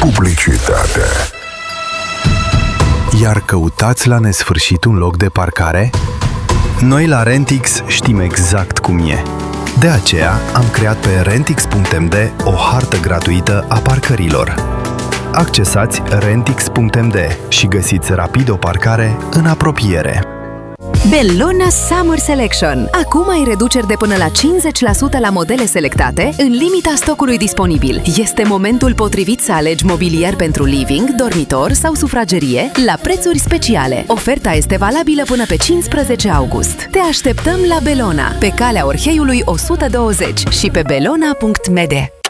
publicitate. Iar căutați la nesfârșit un loc de parcare? Noi la Rentix știm exact cum e. De aceea am creat pe Rentix.md o hartă gratuită a parcărilor. Accesați Rentix.md și găsiți rapid o parcare în apropiere. Bellona Summer Selection. Acum ai reduceri de până la 50% la modele selectate, în limita stocului disponibil. Este momentul potrivit să alegi mobilier pentru living, dormitor sau sufragerie la prețuri speciale. Oferta este valabilă până pe 15 august. Te așteptăm la Bellona, pe calea Orheiului 120 și pe bellona.md.